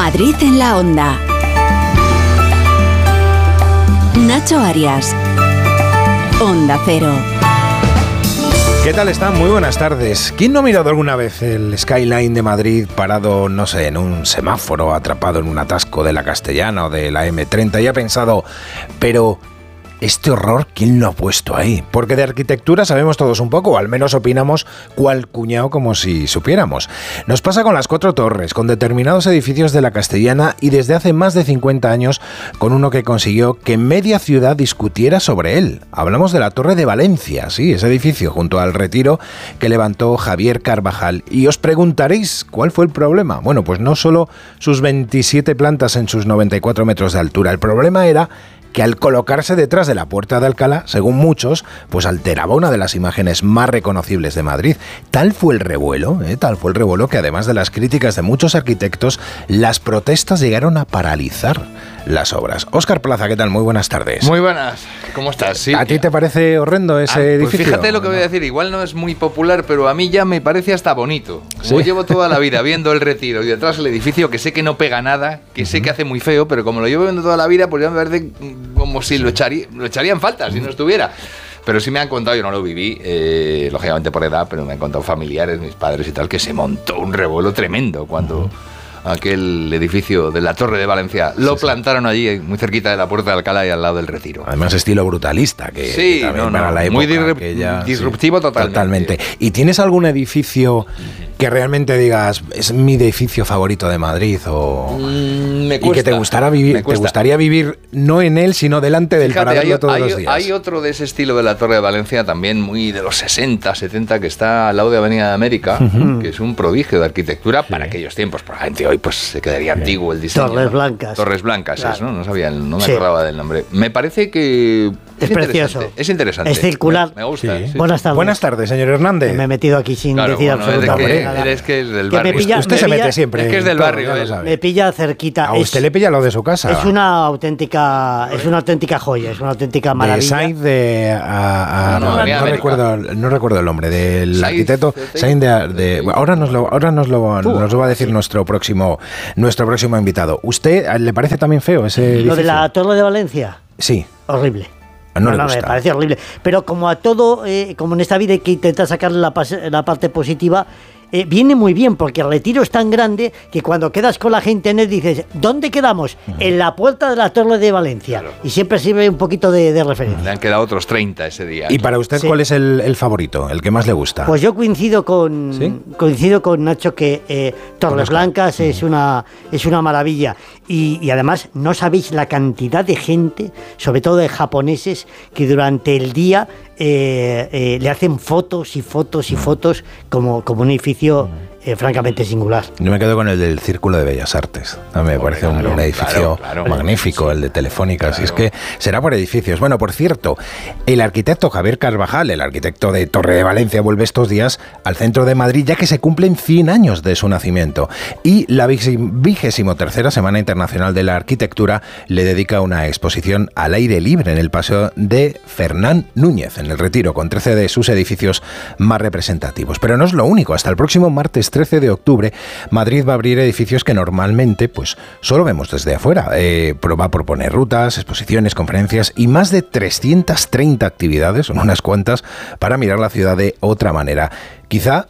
Madrid en la Onda. Nacho Arias. Onda Cero. ¿Qué tal están? Muy buenas tardes. ¿Quién no ha mirado alguna vez el skyline de Madrid parado, no sé, en un semáforo, atrapado en un atasco de la Castellana o de la M30 y ha pensado, pero este horror, ¿quién lo ha puesto ahí? Porque de arquitectura sabemos todos un poco, o al menos opinamos cual cuñado como si supiéramos. Nos pasa con las Cuatro Torres, con determinados edificios de la Castellana y desde hace más de 50 años con uno que consiguió que media ciudad discutiera sobre él. Hablamos de la Torre de Valencia, sí, ese edificio junto al Retiro que levantó Javier Carvajal. Y os preguntaréis, ¿cuál fue el problema? Bueno, pues no solo sus 27 plantas en sus 94 metros de altura, el problema era que al colocarse detrás de la Puerta de Alcalá, según muchos, pues alteraba una de las imágenes más reconocibles de Madrid. Tal fue el revuelo que además de las críticas de muchos arquitectos, las protestas llegaron a paralizar las obras. Óscar Plaza, ¿qué tal? Muy buenas tardes. Muy buenas, ¿cómo estás? Sí. ¿A ti te parece horrendo ese edificio? Pues fíjate lo que voy a decir, igual no es muy popular, pero a mí ya me parece hasta bonito. Como llevo toda la vida viendo el Retiro y detrás el edificio, que sé que no pega nada, que sé que hace muy feo, pero como lo llevo viendo toda la vida, pues ya me parece como si lo echarían falta si no estuviera. Pero sí me han contado, yo no lo viví, lógicamente por edad, pero me han contado familiares, mis padres y tal, que se montó un revuelo tremendo cuando aquel edificio de la Torre de Valencia lo plantaron allí, muy cerquita de la Puerta de Alcalá y al lado del Retiro. Además estilo brutalista, que también para la época, muy disruptivo totalmente. ¿Y tienes algún edificio que realmente digas, es mi edificio favorito de Madrid? Me cuesta, y que te gustaría vivir no en él, sino delante del para verlo todos los días. Hay otro de ese estilo de la Torre de Valencia, también muy de los 60, 70, que está al lado de Avenida de América, que es un prodigio de arquitectura para aquellos tiempos. Probablemente hoy pues se quedaría antiguo el diseño. Torres Blancas. Torres Blancas, claro. No me acordaba del nombre. Me parece que es precioso. Es interesante. Es circular. Me gusta. Sí. Sí. Buenas tardes, señor Hernández. Me he metido aquí sin decir absolutamente nada. Es que es del barrio. Usted se mete siempre. Es que es del barrio. Me pilla cerquita. A usted le pilla lo de su casa. Es una auténtica joya, es una auténtica maravilla. De Sainz no recuerdo el nombre del arquitecto. Sainz ahora nos lo va a decir nuestro próximo invitado. ¿Usted le parece también feo ese edificio? ¿Lo de la Torre de Valencia? Sí. Horrible. No me parece horrible. Pero como a todo, como en esta vida hay que intentar sacarle la parte positiva, viene muy bien, porque el Retiro es tan grande que cuando quedas con la gente en él dices, ¿dónde quedamos? En la puerta de la Torre de Valencia. Claro. Y siempre sirve un poquito de referencia. Le han quedado otros 30 ese día. ¿Y para usted cuál es el favorito, el que más le gusta? Pues yo coincido con Nacho que Torres Blancas es una maravilla. Y además no sabéis la cantidad de gente, sobre todo de japoneses, que durante el día le hacen fotos y fotos y fotos como un edificio francamente singular. Yo me quedo con el del Círculo de Bellas Artes. Me parece un edificio magnífico, el de Telefónica. Así es que será por edificios. Bueno, por cierto, el arquitecto Javier Carvajal, el arquitecto de Torre de Valencia, vuelve estos días al centro de Madrid, ya que se cumplen 100 años de su nacimiento. Y la 23ª Semana Internacional de la Arquitectura le dedica una exposición al aire libre en el Paseo de Fernán Núñez, en el Retiro, con 13 de sus edificios más representativos. Pero no es lo único. Hasta el próximo martes 13 de octubre, Madrid va a abrir edificios que normalmente pues solo vemos desde afuera. Va a proponer rutas, exposiciones, conferencias y más de 330 actividades, son unas cuantas, para mirar la ciudad de otra manera. Quizá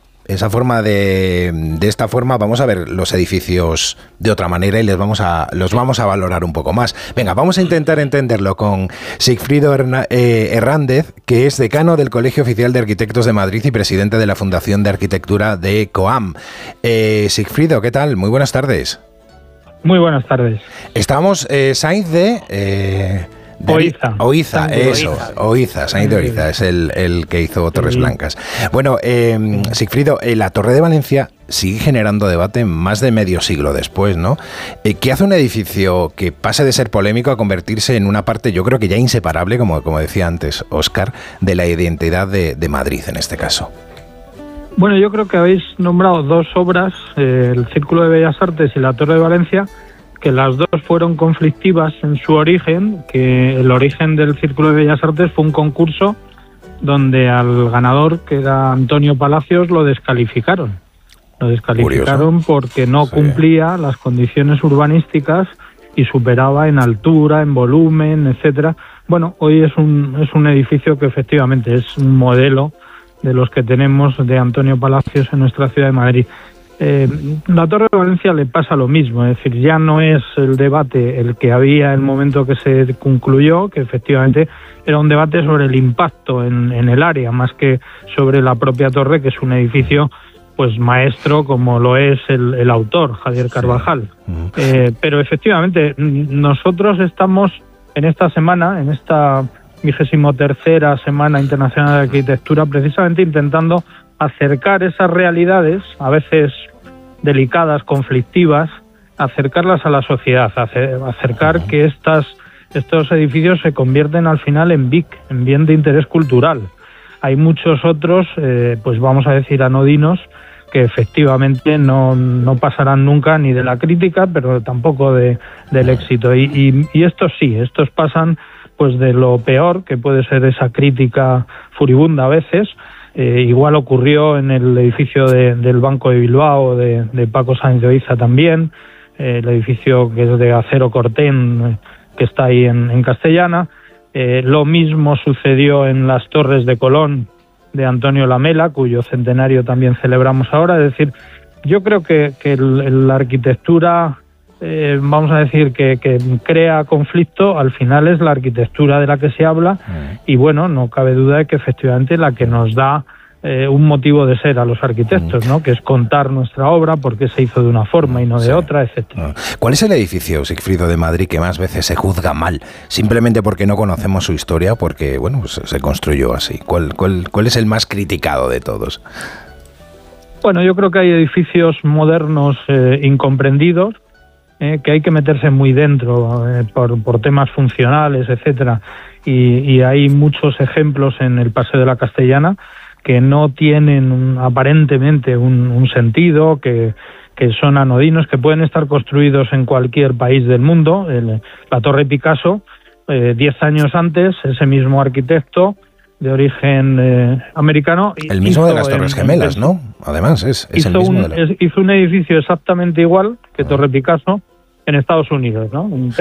de esta forma vamos a ver los edificios de otra manera y los vamos a valorar un poco más. Venga, vamos a intentar entenderlo con Sigfrido Hernández, que es decano del Colegio Oficial de Arquitectos de Madrid y presidente de la Fundación de Arquitectura de COAM. Sigfrido, ¿qué tal? Muy buenas tardes. Muy buenas tardes. Estamos Sainz de Oiza, Sainz de Oiza es el que hizo Torres Blancas. Bueno, Sigfrido, la Torre de Valencia sigue generando debate más de medio siglo después, ¿no? ¿Qué hace un edificio que pase de ser polémico a convertirse en una parte, yo creo que ya inseparable, como decía antes Óscar, de la identidad de Madrid en este caso? Bueno, yo creo que habéis nombrado dos obras, el Círculo de Bellas Artes y la Torre de Valencia, que las dos fueron conflictivas en su origen, que el origen del Círculo de Bellas Artes fue un concurso donde al ganador, que era Antonio Palacios, lo descalificaron. Lo descalificaron porque no cumplía las condiciones urbanísticas y superaba en altura, en volumen, etcétera. Bueno, hoy es un edificio que efectivamente es un modelo de los que tenemos de Antonio Palacios en nuestra ciudad de Madrid. La Torre de Valencia le pasa lo mismo, es decir, ya no es el debate el que había en el momento que se concluyó, que efectivamente era un debate sobre el impacto en el área, más que sobre la propia torre, que es un edificio pues maestro, como lo es el autor, Javier Carvajal. Sí. Pero efectivamente, nosotros estamos en esta semana, en esta 23ª Semana Internacional de Arquitectura, precisamente intentando acercar esas realidades, a veces delicadas, conflictivas, acercarlas a la sociedad, acercar que estos edificios se convierten al final en BIC, en bien de interés cultural. Hay muchos otros, pues vamos a decir anodinos, que efectivamente no pasarán nunca ni de la crítica, pero tampoco del éxito. Y estos sí, estos pasan pues de lo peor, que puede ser esa crítica furibunda a veces. Igual ocurrió en el edificio del Banco de Bilbao, de Paco Sáenz de Oiza también, el edificio que es de Acero Corten, que está ahí en Castellana. Lo mismo sucedió en las Torres de Colón, de Antonio Lamela, cuyo centenario también celebramos ahora. Es decir, yo creo que la arquitectura, vamos a decir, que crea conflicto, al final es la arquitectura de la que se habla, y bueno, no cabe duda de que efectivamente la que nos da un motivo de ser a los arquitectos, ¿no? Que es contar nuestra obra, por qué se hizo de una forma y no de otra, etcétera. ¿Cuál es el edificio, Sigfrido, de Madrid que más veces se juzga mal? Simplemente porque no conocemos su historia, porque bueno, pues se construyó así. ¿Cuál es el más criticado de todos? Bueno, yo creo que hay edificios modernos incomprendidos, que hay que meterse muy dentro por temas funcionales, etcétera. Y hay muchos ejemplos en el Paseo de la Castellana que no tienen aparentemente un sentido, que son anodinos, que pueden estar construidos en cualquier país del mundo. La Torre Picasso, 10 años antes, ese mismo arquitecto de origen americano. El mismo de las Torres Gemelas, ¿no? Además, es el mismo. Hizo un edificio exactamente igual que Torre Picasso en Estados Unidos, ¿no?